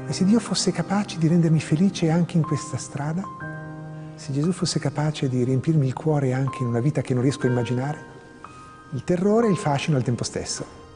E se Dio fosse capace di rendermi felice anche in questa strada? Se Gesù fosse capace di riempirmi il cuore anche in una vita che non riesco a immaginare? Il terrore e il fascino al tempo stesso.